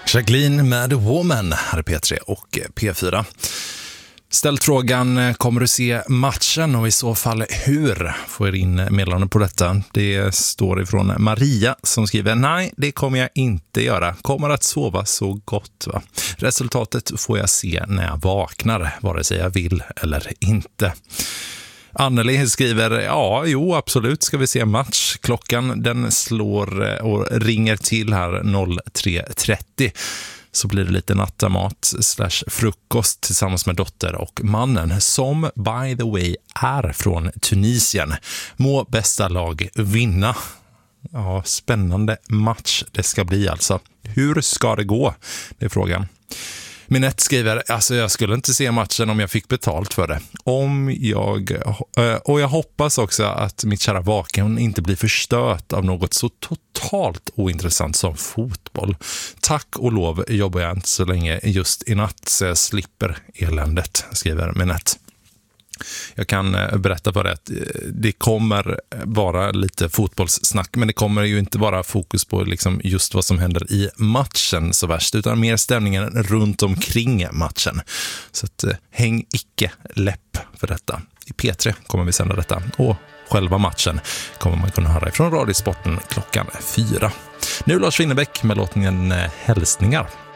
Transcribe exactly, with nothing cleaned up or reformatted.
Jacqueline med Woman, här är P tre och P fyra. Ställt frågan, kommer du se matchen och i så fall hur? Får jag in meddelande på detta. Det står ifrån Maria som skriver: nej, det kommer jag inte göra. Kommer att sova så gott, va? Resultatet får jag se när jag vaknar, vare sig jag vill eller inte. Anneli skriver: ja, jo, absolut ska vi se match. Klockan den slår och ringer till här tre trettio. Så blir det lite nattamat slash frukost tillsammans med dotter och mannen, som by the way är från Tunisien. Må bästa lag vinna. Ja, spännande match det ska bli alltså. Hur ska det gå? Det är frågan. Minette skriver: alltså jag skulle inte se matchen om jag fick betalt för det. Om jag, och jag hoppas också att mitt kära vaken inte blir förstört av något så totalt ointressant som fotboll. Tack och lov jobbar jag inte så länge just i natt så jag slipper eländet, skriver Minette. Jag kan berätta för dig att det kommer vara lite fotbollssnack, men det kommer ju inte vara fokus på liksom just vad som händer i matchen så värst, utan mer stämningen runt omkring matchen. Så att, häng icke läpp för detta. I P tre kommer vi sända detta, och själva matchen kommer man kunna höra ifrån Radiosporten klockan fyra. Nu Lars Winnerbäck med låtningen Hälsningar.